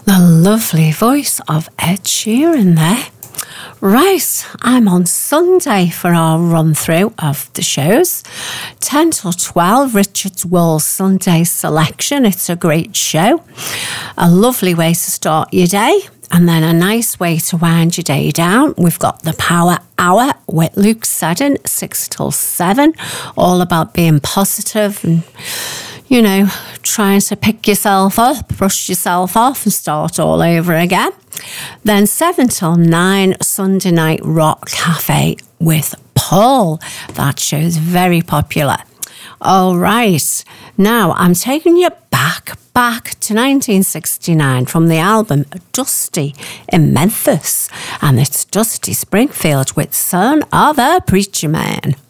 The lovely voice of Ed Sheeran there. Right, I'm on Sunday for our run through of the shows. 10 till 12, Richard's World Sunday Selection. It's a great show. A lovely way to start your day. And then a nice way to wind your day down. We've got the Power Hour with Luke Seddon, 6 till 7. All about being positive and, you know, trying to pick yourself up, brush yourself off and start all over again. Then 7 till 9, Sunday Night Rock Cafe with Paul. That show's very popular. All right, now I'm taking you back to 1969 from the album Dusty in Memphis. And it's Dusty Springfield with Son of a Preacher Man.